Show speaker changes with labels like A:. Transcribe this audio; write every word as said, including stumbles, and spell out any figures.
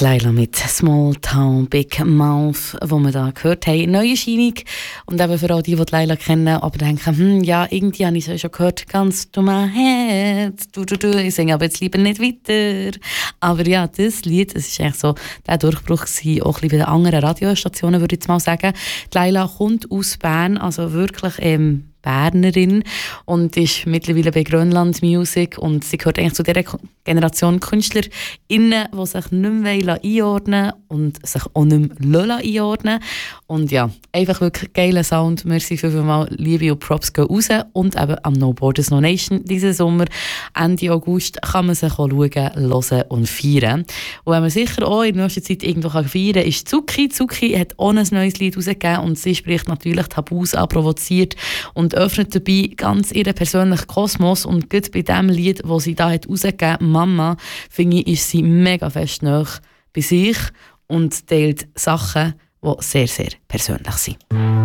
A: Laila mit Small Town Big Mouth, wo wir da gehört haben. Neue Erscheinung. Und eben für all die, die Laila kennen, aber denken, hm, ja, irgendwie habe ich es schon gehört, ganz du mein Herz, du, du, du, ich singe aber jetzt lieber nicht weiter. Aber ja, das Lied, es war eigentlich so der Durchbruch gewesen, auch ein bisschen bei den anderen Radiostationen, würde ich jetzt mal sagen. Die Laila kommt aus Bern, also wirklich ähm, Bernerin und ist mittlerweile bei Grönland Music und sie gehört eigentlich zu dieser Generation KünstlerInnen, die sich nicht mehr einordnen lassen und sich auch nicht mehr einordnen lassen. Und ja, einfach wirklich geiler Sound. Merci vielmals, Liebe und Props gehen raus. Und eben am No Borders No Nation diesen Sommer, Ende August, kann man sich auch schauen, hören und feiern. Und wenn man sicher auch in der nächsten Zeit irgendwo feiern kann, ist Zuki. Zuki hat auch ein neues Lied rausgegeben und sie spricht natürlich Tabus an, provoziert und öffnet dabei ganz ihren persönlichen Kosmos. Und gerade bei dem Lied, das sie da hat rausgegeben hat, «Mama», finde ich, ist sie mega fest nahe bei sich und teilt Sachen, die sehr, sehr persönlich sind.